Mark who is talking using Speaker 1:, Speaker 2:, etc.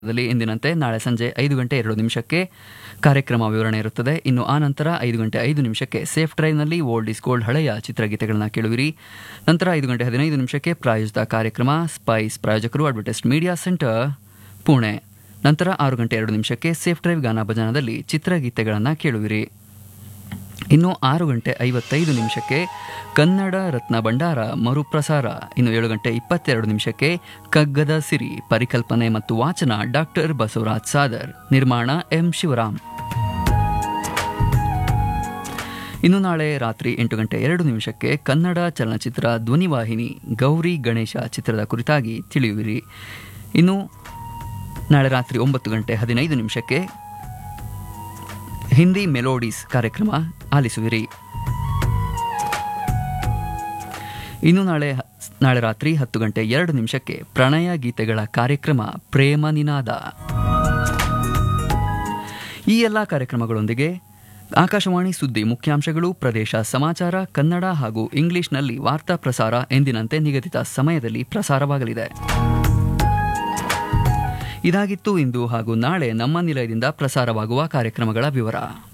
Speaker 1: ದಲ್ಲಿ ಎಂದಿನಂತೆ ನಾಳೆ ಸಂಜೆ 5:02 ಕಾರ್ಯಕ್ರಮ ವಿವರಣೆ ಇರುತ್ತದೆ. ಇನ್ನು ಆ ನಂತರ 5:05 ಸೇಫ್ ಡ್ರೈವ್ನಲ್ಲಿ ಓಲ್ಡ್ ಇಸ್ ಗೋಲ್ಡ್ ಹಳೆಯ ಚಿತ್ರಗೀತೆಗಳನ್ನ ಕೇಳುವಿರಿ. ನಂತರ 5:15 ಪ್ರಾಯೋಜಿತ ಕಾರ್ಯಕ್ರಮ ಸ್ಪೈಸ್, ಪ್ರಾಯೋಜಕರು ಅಡ್ವರ್ಟೈಸ್ಡ್ ಮೀಡಿಯಾ ಸೆಂಟರ್ ಪುಣೆ. ನಂತರ 6:02 ಸೇಫ್ ಡ್ರೈವ್ ಗಾನ ಭಜನದಲ್ಲಿ ಚಿತ್ರಗೀತೆಗಳನ್ನು ಕೇಳುವಿರಿ. ಇನ್ನು 6:55 ಕನ್ನಡ ರತ್ನ ಭಂಡಾರ ಮರುಪ್ರಸಾರ. ಇನ್ನು 7:22 ಕಗ್ಗದ ಸಿರಿ, ಪರಿಕಲ್ಪನೆ ಮತ್ತು ವಾಚನ ಡಾಕ್ಟರ್ ಬಸವರಾಜ್ ಸಾದರ್, ನಿರ್ಮಾಣ ಎಂ ಶಿವರಾಮ್. ಇನ್ನು ನಾಳೆ ರಾತ್ರಿ 8:02 ಕನ್ನಡ ಚಲನಚಿತ್ರ ಧ್ವನಿವಾಹಿನಿ ಗೌರಿ ಗಣೇಶ ಚಿತ್ರದ ಕುರಿತಾಗಿ ತಿಳಿಯುವಿರಿ. ಇನ್ನು ನಾಳೆ ರಾತ್ರಿ 9:15 ಹಿಂದಿ ಮೆಲೋಡೀಸ್ ಕಾರ್ಯಕ್ರಮ ಆಲಿಸುವಿರಿ. ಇನ್ನು ನಾಳೆ ರಾತ್ರಿ 10:02 ಪ್ರಣಯ ಗೀತೆಗಳ ಕಾರ್ಯಕ್ರಮ ಪ್ರೇಮ ನಿನಾದ. ಈ ಎಲ್ಲ ಕಾರ್ಯಕ್ರಮಗಳೊಂದಿಗೆ ಆಕಾಶವಾಣಿ ಸುದ್ದಿ ಮುಖ್ಯಾಂಶಗಳು, ಪ್ರದೇಶ ಸಮಾಚಾರ, ಕನ್ನಡ ಹಾಗೂ ಇಂಗ್ಲಿಷ್ನಲ್ಲಿ ವಾರ್ತಾ ಪ್ರಸಾರ ಎಂದಿನಂತೆ ನಿಗದಿತ ಸಮಯದಲ್ಲಿ ಪ್ರಸಾರವಾಗಲಿದೆ. ಇದಾಗಿತ್ತು ಇಂದು ಹಾಗೂ ನಾಳೆ ನಮ್ಮ ನಿಲಯದಿಂದ ಪ್ರಸಾರವಾಗುವ ಕಾರ್ಯಕ್ರಮಗಳ ವಿವರ.